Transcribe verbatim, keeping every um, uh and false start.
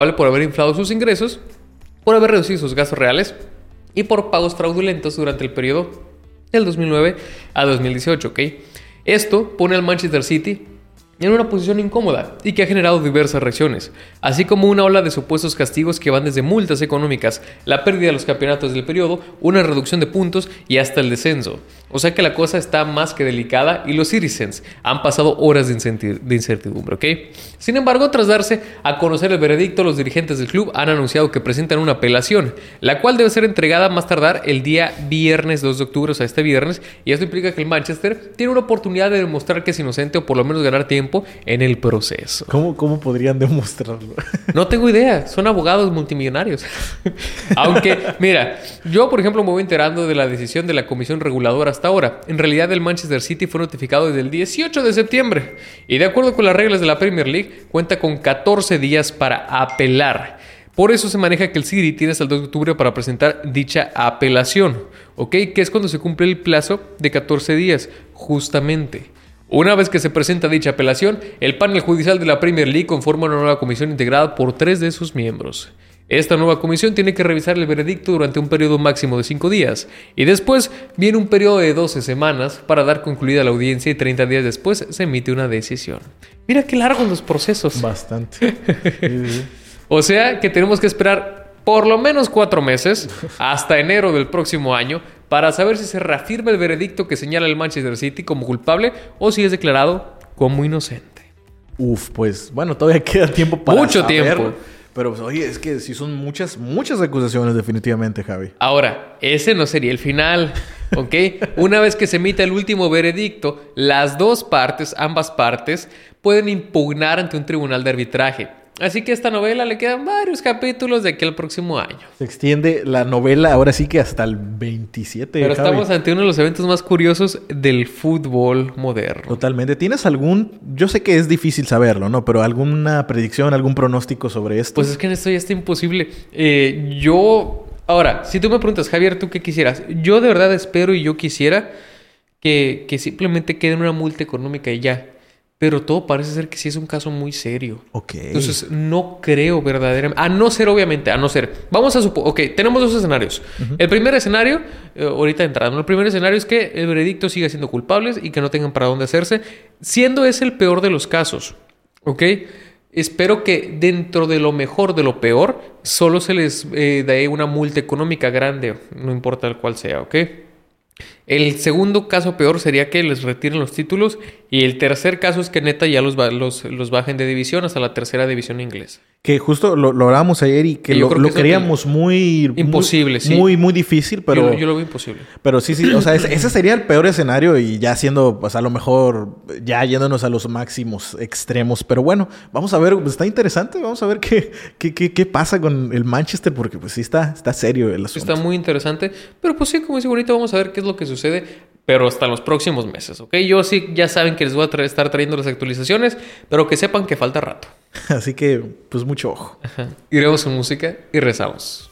por haber inflado sus ingresos, por haber reducido sus gastos reales y por pagos fraudulentos durante el periodo del dos mil nueve a dos mil dieciocho, ¿ok? Esto pone al Manchester City en una posición incómoda y que ha generado diversas reacciones, así como una ola de supuestos castigos que van desde multas económicas, la pérdida de los campeonatos del periodo, una reducción de puntos y hasta el descenso. O sea que la cosa está más que delicada y los Citizens han pasado horas de, incerti- de incertidumbre, ¿ok? Sin embargo, tras darse a conocer el veredicto, los dirigentes del club han anunciado que presentan una apelación, la cual debe ser entregada más tardar el día viernes dos de octubre, o sea, este viernes, y esto implica que el Manchester tiene una oportunidad de demostrar que es inocente o por lo menos ganar tiempo en el proceso. ¿Cómo, cómo podrían demostrarlo? No tengo idea, son abogados multimillonarios. Aunque, mira, yo por ejemplo me voy enterando de la decisión de la comisión reguladora hasta ahora. En realidad el Manchester City fue notificado desde el dieciocho de septiembre y de acuerdo con las reglas de la Premier League cuenta con catorce días para apelar. Por eso se maneja que el City tiene hasta el dos de octubre para presentar dicha apelación, ¿ok? Que es cuando se cumple el plazo de catorce días, justamente. Una vez que se presenta dicha apelación, el panel judicial de la Premier League conforma una nueva comisión integrada por tres de sus miembros. Esta nueva comisión tiene que revisar el veredicto durante un periodo máximo de cinco días y después viene un periodo de doce semanas para dar concluida la audiencia y treinta días después se emite una decisión. Mira qué largos los procesos. Bastante. Sí, sí. O sea que tenemos que esperar por lo menos cuatro meses hasta enero del próximo año para saber si se reafirma el veredicto que señala el Manchester City como culpable o si es declarado como inocente. Uf, pues bueno, todavía queda tiempo para Mucho saber. tiempo. Pero pues, oye, es que sí son muchas, muchas acusaciones definitivamente, Javi. Ahora, ese no sería el final, ¿ok? Una vez que se emita el último veredicto, las dos partes, ambas partes, pueden impugnar ante un tribunal de arbitraje. Así que a esta novela le quedan varios capítulos de aquí al próximo año. Se extiende la novela ahora sí que hasta el veintisiete. Pero Javi. estamos ante uno de los eventos más curiosos del fútbol moderno. Totalmente. ¿Tienes algún...? Yo sé que es difícil saberlo, ¿no? Pero alguna predicción, algún pronóstico sobre esto. Pues es que en esto ya está imposible. Eh, yo... Ahora, si tú me preguntas, Javier, ¿tú qué quisieras? Yo de verdad espero y yo quisiera que, que simplemente quede una multa económica y ya. Pero todo parece ser que sí es un caso muy serio. Ok. Entonces, no creo verdaderamente... A no ser, obviamente, a no ser... Vamos a suponer... Ok, tenemos dos escenarios. Uh-huh. El primer escenario, eh, ahorita entrando, el primer escenario es que el veredicto siga siendo culpables y que no tengan para dónde hacerse, siendo ese el peor de los casos. ¿Ok? Espero que dentro de lo mejor de lo peor, solo se les eh, dé una multa económica grande, no importa el cual sea, ¿ok? El segundo caso peor sería que les retiren los títulos. Y el tercer caso es que neta ya los, los, los bajen de división hasta la tercera división inglesa. Que justo lo, lo hablábamos ayer y que y lo, lo que creíamos muy... Imposible, muy, sí. Muy, muy difícil, pero... Yo, yo lo veo imposible. Pero sí, sí. O sea, ese, ese sería el peor escenario y ya siendo, pues a lo mejor, ya yéndonos a los máximos extremos. Pero bueno, vamos a ver. Pues, está interesante. Vamos a ver qué, qué, qué, qué pasa con el Manchester porque pues sí está, está serio el asunto. Está muy interesante. Pero pues sí, como dice bonito, vamos a ver qué es lo que sucede. Pero hasta los próximos meses, ¿ok? Yo sí, ya saben que les voy a tra- estar trayendo las actualizaciones, pero que sepan que falta rato. Así que, pues mucho ojo. Ajá. Iremos con música y rezamos.